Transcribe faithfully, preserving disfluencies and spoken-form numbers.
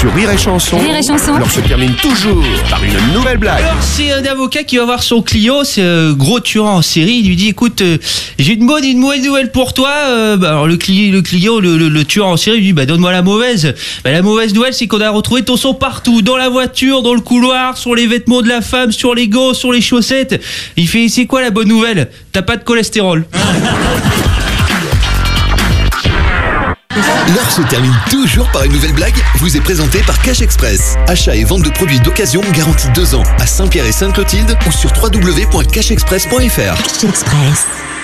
Sur Rire et Chanson, Rire et Chanson. l'heure se termine toujours par une nouvelle blague. Alors c'est un avocat qui va voir son client, c'est un gros tueur en série. Il lui dit écoute, euh, j'ai une bonne et une mauvaise nouvelle pour toi. Euh, bah, alors le client, le client, le, le, le tueur en série lui dit bah donne-moi la mauvaise. Bah, la mauvaise nouvelle c'est qu'on a retrouvé ton sang partout, dans la voiture, dans le couloir, sur les vêtements de la femme, sur les gants, sur les chaussettes. Il fait c'est quoi la bonne nouvelle? T'as pas de cholestérol. L'heure se termine toujours par une nouvelle blague, vous est présentée par Cash Express. Achat et vente de produits d'occasion garantis deux ans à Saint-Pierre et Sainte-Clotilde ou sur w w w point cash express point f r. Cash Express.